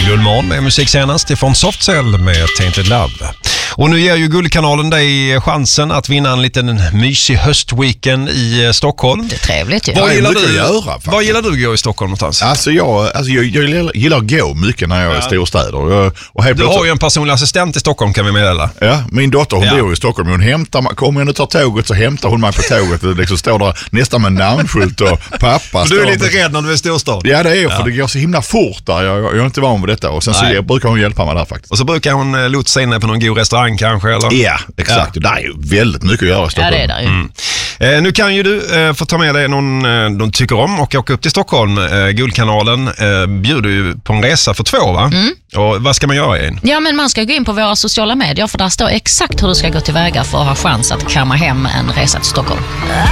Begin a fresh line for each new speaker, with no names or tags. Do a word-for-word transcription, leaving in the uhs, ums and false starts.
Guldmorgon med musik senast ifrån Softcell med Tainted Love. Och nu ger ju Guldkanalen dig chansen att vinna en liten mysig höstweekend i Stockholm.
Det är trevligt ju.
Vad gillar du,
göra,
vad gillar du att gå i Stockholm någonstans?
Alltså jag, alltså jag, jag gillar, gillar att gå mycket när jag är
Ja.
i storstäder. Och, och helt
Du har
plötsligt-
ju en personlig assistent i Stockholm, kan vi meddela.
Ja, min dotter hon
Ja.
bor i Stockholm. Hon hämtar mig, kommer jag nu tar tåget så hämtar hon mig på tåget och liksom står där nästan med namnskylt och pappa.
Du är
står
lite
med-
rädd när du är i storstad.
Ja, det är jag, för
Ja.
det går så himla fort där. Jag, jag är inte van vid detta. Och sen
Nej.
så brukar hon hjälpa mig där faktiskt.
Och så brukar hon eh, lotsa in på någon god restaurang kanske, eller?
Ja, exakt. Det är ju väldigt mycket att göra i Stockholm.
Ja, det är där ju.
Mm. Eh, nu kan ju du eh, få ta med dig någon eh, de tycker om och åka upp till Stockholm. Eh, Guldkanalen eh, bjuder ju på en resa för två, va?
Mm.
Och vad ska man göra in?
Ja, men man ska gå in på våra sociala medier för där står exakt hur du ska gå tillväga för att ha chans att kamma hem en resa till Stockholm.